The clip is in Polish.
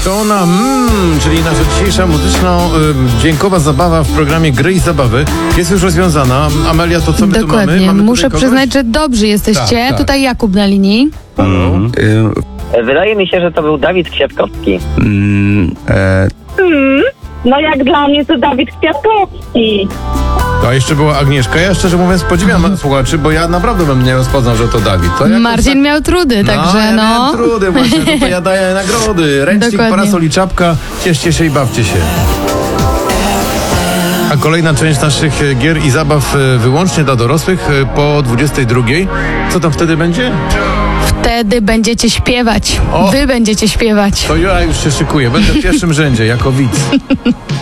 To ona, czyli nasza dzisiejsza muzyczno-dźwiękowa zabawa w programie Gry i Zabawy jest już rozwiązana. Amelia, to co my tu mamy? Dokładnie. Mamy Muszę tutaj przyznać, że dobrzy jesteście. Tak. Tutaj Jakub na linii. Wydaje mi się, że to był Dawid Kwiatkowski. No jak dla mnie to Dawid Kwiatkowski. A jeszcze była Agnieszka. Ja szczerze mówiąc podziwiam słuchaczy, bo ja naprawdę bym nie rozpoznał, że to Dawid. To jakoś Marcin miał trudy, także ja miałem trudy właśnie, to ja daję nagrody. Ręcznik, Dokładnie. parasol i czapka. Cieszcie się i bawcie się. A kolejna część naszych gier i zabaw wyłącznie dla dorosłych po 22. Co tam wtedy będzie? Wtedy będziecie śpiewać. O! Wy będziecie śpiewać. To ja już się szykuję. Będę w pierwszym rzędzie jako widz.